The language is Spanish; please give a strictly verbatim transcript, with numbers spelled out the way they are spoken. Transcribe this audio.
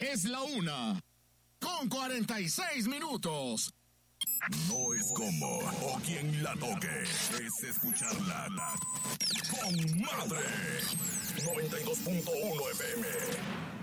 Es la una, con cuarenta y seis minutos. No es como o quien la toque, es escucharla con madre. noventa y dos punto uno F M.